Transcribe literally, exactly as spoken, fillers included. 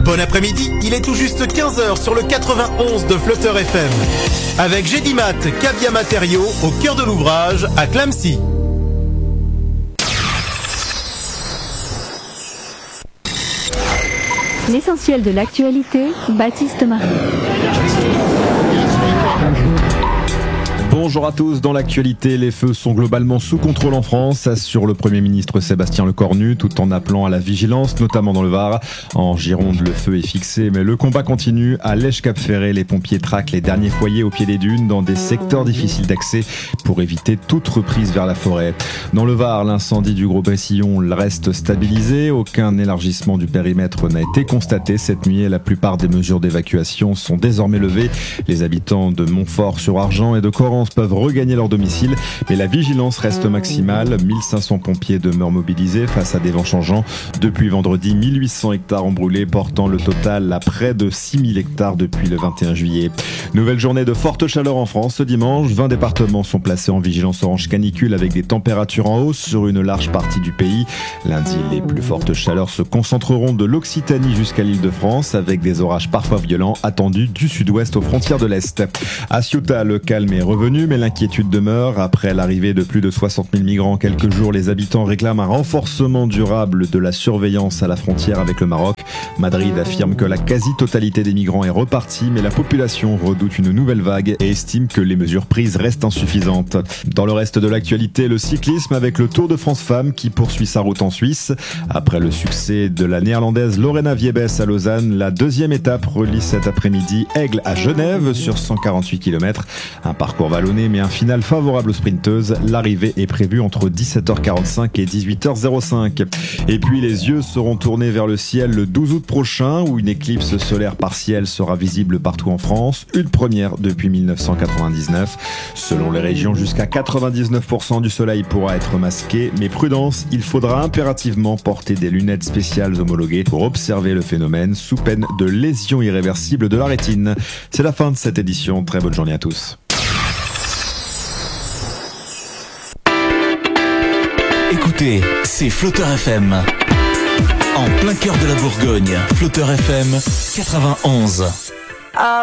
Bon après-midi, il est tout juste quinze heures sur le quatre-vingt-onze de Flutter F M. Avec Gédimat, Cavia Matériaux, au cœur de l'ouvrage, à Clamecy. L'essentiel de l'actualité, Baptiste Marie. Bonjour à tous. Dans l'actualité, les feux sont globalement sous contrôle en France, assure le Premier ministre Sébastien Lecornu, tout en appelant à la vigilance, notamment dans le Var. En Gironde, le feu est fixé, mais le combat continue. À Lèche-Cap-Ferré, les pompiers traquent les derniers foyers au pied des dunes, dans des secteurs difficiles d'accès, pour éviter toute reprise vers la forêt. Dans le Var, l'incendie du Gros-Bessillon reste stabilisé. Aucun élargissement du périmètre n'a été constaté cette nuit et la plupart des mesures d'évacuation sont désormais levées. Les habitants de Montfort-sur-Argent et de Corrence peuvent regagner leur domicile, mais la vigilance reste maximale. mille cinq cents pompiers demeurent mobilisés face à des vents changeants. Depuis vendredi, mille huit cents hectares ont brûlé, portant le total à près de six mille hectares depuis le vingt et un juillet. Nouvelle journée de forte chaleur en France ce dimanche. vingt départements sont placés en vigilance orange canicule avec des températures en hausse sur une large partie du pays. Lundi, les plus fortes chaleurs se concentreront de l'Occitanie jusqu'à l'Île-de-France, avec des orages parfois violents attendus du sud-ouest aux frontières de l'Est. À Ceuta, le calme est revenu, mais l'inquiétude demeure. Après l'arrivée de plus de soixante mille migrants en quelques jours, les habitants réclament un renforcement durable de la surveillance à la frontière avec le Maroc. Madrid affirme que la quasi-totalité des migrants est repartie, mais la population redoute une nouvelle vague et estime que les mesures prises restent insuffisantes. Dans le reste de l'actualité, le cyclisme avec le Tour de France Femmes qui poursuit sa route en Suisse. Après le succès de la néerlandaise Lorena Wiebes à Lausanne, la deuxième étape relie cet après-midi Aigle à Genève sur cent quarante-huit kilomètres. Un parcours vallonné mais un final favorable aux sprinteuses. L'arrivée est prévue entre dix-sept heures quarante-cinq et dix-huit heures cinq. Et puis les yeux seront tournés vers le ciel le douze août prochain où une éclipse solaire partielle sera visible partout en France. Une première depuis mille neuf cent quatre-vingt-dix-neuf. Selon les régions, jusqu'à quatre-vingt-dix-neuf pour cent du soleil pourra être masqué. Mais prudence, il faudra impérativement porter des lunettes spéciales homologuées pour observer le phénomène sous peine de lésion irréversible de la rétine. C'est la fin de cette édition. Très bonne journée à tous. Écoutez, c'est Flutter F M. En plein cœur de la Bourgogne, Flutter F M quatre-vingt-onze.